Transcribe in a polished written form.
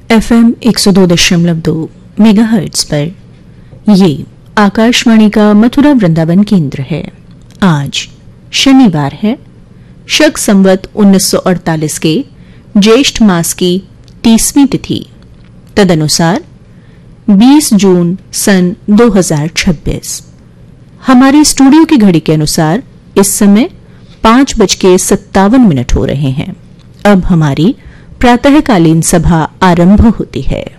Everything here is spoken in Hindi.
FM 102.2 मेगाहर्ट्ज पर ये आकाशवाणी का मथुरा वृंदावन केंद्र है। आज शनिवार है, शक संवत 1948 के ज्येष्ठ मास की 30वीं तिथि, तदनुसार 20 जून सन 2026। हमारी स्टूडियो की घड़ी के अनुसार इस समय 5:57 हो रहे हैं। अब हमारी प्रातःकालीन सभा आरंभ होती है।